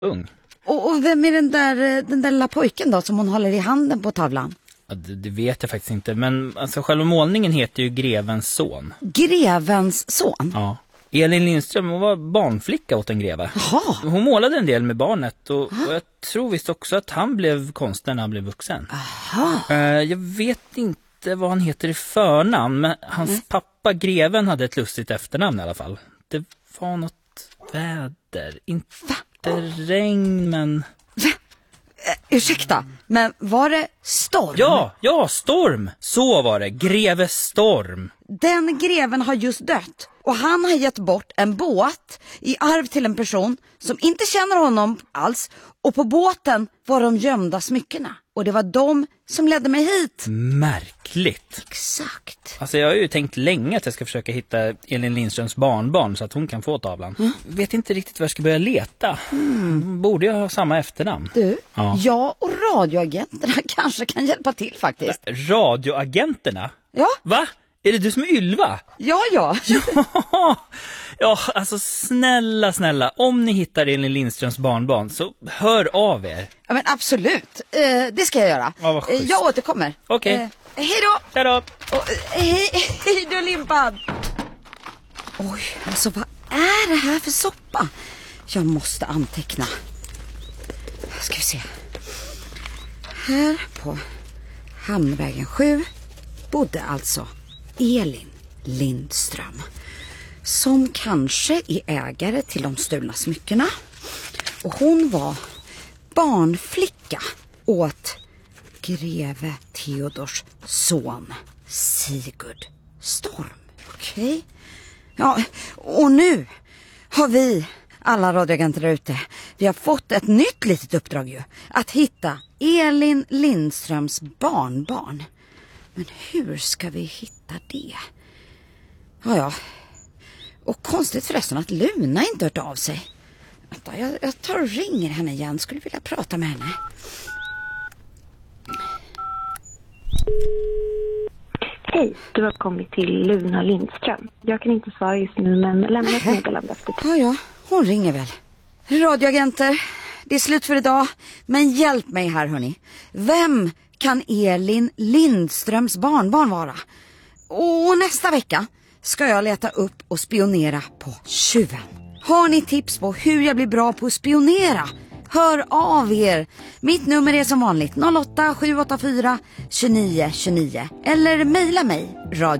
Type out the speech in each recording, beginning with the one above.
ung. Och vem är den där lilla pojken då som hon håller i handen på tavlan? Ja, det vet jag faktiskt inte, men alltså själva målningen heter ju Grevens son. Grevens son? Ja. Elin Lindström, hon var barnflicka åt en greve. Jaha. Hon målade en del med barnet och jag tror visst också att han blev konstnär när han blev vuxen. Aha. Jag vet inte vad han heter i förnamn, men hans pappa Greven hade ett lustigt efternamn i alla fall. Det var något väder, inte regn, men... Ursäkta, men var det Storm? Ja, Storm! Så var det, Greve Storm. Den greven har just dött och han har gett bort en båt i arv till en person som inte känner honom alls, och på båten var de gömda smyckena och det var de som ledde mig hit. Märkligt. Exakt. Alltså jag har ju tänkt länge att jag ska försöka hitta Elin Lindströms barnbarn så att hon kan få tavlan. Vet inte riktigt var jag ska börja leta. Borde jag ha samma efternamn? Du, Ja. jag och radioagenterna kanske kan hjälpa till faktiskt. Radioagenterna? Ja. Va? Är det du som är Ylva? Ja. Ja, alltså snälla, om ni hittar Elin Lindströms barnbarn så hör av er. Ja, men absolut, det ska jag göra. Ja, vad schysst. Jag återkommer. Okej. Hej då! Hej då! Och, hej då, Limpan! Oj, alltså vad är det här för soppa? Jag måste anteckna. Ska vi se. Här på Hamnvägen 7 bodde alltså Elin Lindström, som kanske är ägare till de stulna smyckena. Och hon var barnflicka åt greve Theodors son Sigurd Storm. Okej. Ja, och nu har vi alla radioagenter där ute, vi har fått ett nytt litet uppdrag ju. Att hitta Elin Lindströms barnbarn. Men hur ska vi hitta det? Ja. Och konstigt förresten att Luna inte hört av sig. Vänta, jag tar och ringer henne igen. Skulle vilja prata med henne. Hej, du har kommit till Luna Lindström. Jag kan inte svara just nu, men lämna ett meddelande efter. Ja, hon ringer väl. Radioagenter, det är slut för idag. Men hjälp mig här, hörni. Vem kan Elin Lindströms barnbarn vara? Och nästa vecka ska jag leta upp och spionera på tjuven. Har ni tips på hur jag blir bra på att spionera? Hör av er. Mitt nummer är som vanligt 08-784 29 29. Eller mejla mig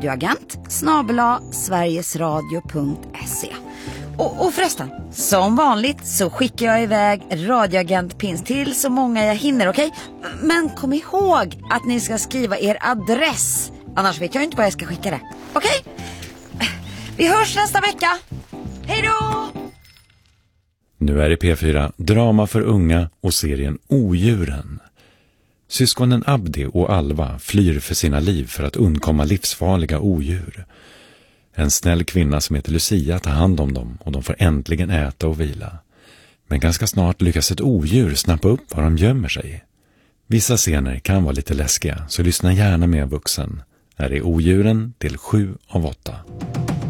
radioagent@sverigesradio.se. Och förresten, som vanligt så skickar jag iväg radioagentpins till så många jag hinner, okej? Men kom ihåg att ni ska skriva er adress. Annars vet jag inte vad jag ska skicka det. Okej? Vi hörs nästa vecka. Hej då! Nu är det P4 Drama för unga och serien Odjuren. Syskonen Abdi och Alva flyr för sina liv för att undkomma livsfarliga odjur. En snäll kvinna som heter Lucia tar hand om dem och de får äntligen äta och vila. Men ganska snart lyckas ett odjur snappa upp var de gömmer sig. Vissa scener kan vara lite läskiga, så lyssna gärna med vuxen. Här är Odjuren till 7 av 8.